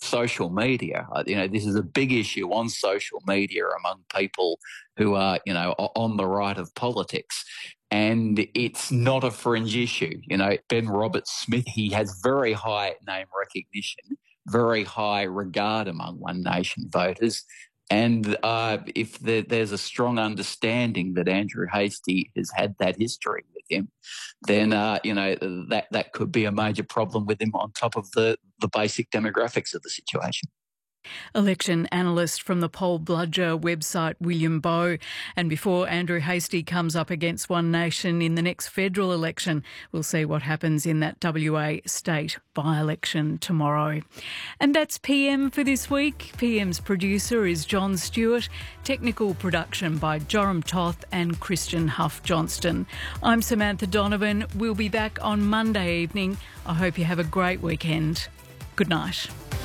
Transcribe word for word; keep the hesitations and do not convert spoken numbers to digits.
social media. Uh, you know, this is a big issue on social media among people who are, you know, on the right of politics. And it's not a fringe issue. You know, Ben Roberts-Smith, he has very high name recognition, very high regard among One Nation voters. And uh, if the, there's a strong understanding that Andrew Hastie has had that history with him, then, uh, you know, that, that could be a major problem with him on top of the, the basic demographics of the situation. Election analyst from the Poll Bludger website, William Bowe. And before Andrew Hastie comes up against One Nation in the next federal election, we'll see what happens in that W A state by-election tomorrow. And that's P M for this week. P M's producer is John Stewart. Technical production by Joram Toth and Christian Huff Johnston. I'm Samantha Donovan. We'll be back on Monday evening. I hope you have a great weekend. Good night.